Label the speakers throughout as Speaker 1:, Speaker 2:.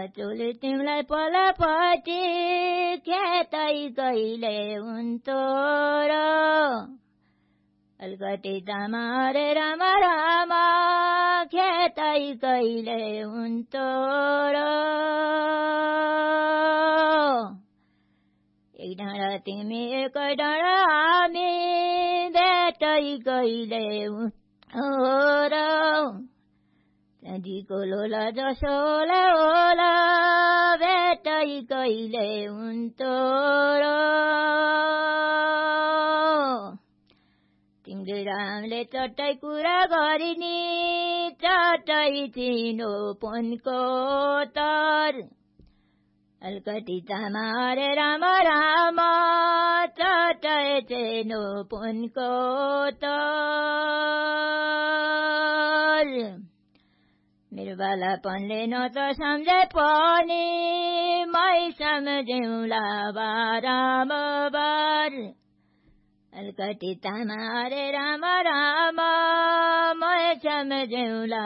Speaker 1: चोली तिमीलाई पलपटी खेतै कहिले हुन्थ्यो र अलकटी तामा रे राम राम खेतै कहिले हुन्थ्यो र एक डाँडा तिमी एक डाँडा हामी भेटै कहिले हुन्थ्यो र चाँदीको लोला जसोला होला भेटै कहिले हुन्थ्यो र तिम्रो रामले चट्टै कुरा गरिनी चट्टै चिनो पनको तर अलकटी तामा रे राम राम चट्टै चिनो पनको तर मेरो बालापनले न त सम्झे पनि मै सम्झौला बारम्बार अलकटी तामा रे राम राम मै सम्झौला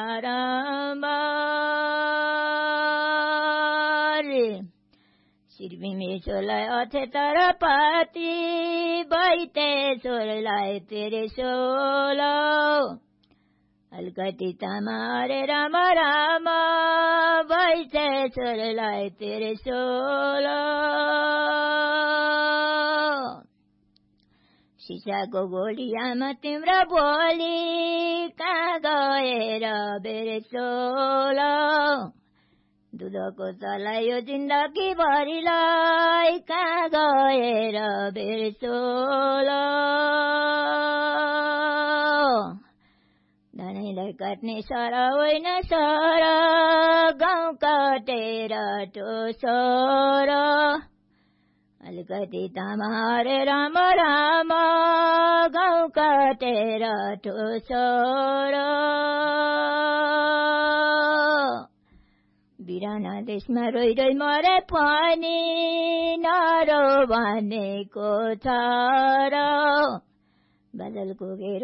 Speaker 1: बारम्बार श्रीमेश्वरलाई अथे तर पति बैतेश्वरलाई तेरे सोलो अलकटी तामा रे राम राम बैतेश्वरलाई तेरे सोलो सिसाको गोलियामा तिम्रो बोली कहाँ गएर बेरेसोलो दुधको चलायो जिन्दगी भरिलाई कहाँ गएर बेरेसोलो धनीलाई काट्ने सर होइन सर गाउँ कटेर टोसर अलकटी तामा रे राम राम गाउँ कटेर टोसर बिराना देशमा रोइ रोइ मरे पनि नरो भनेको छ र बादलको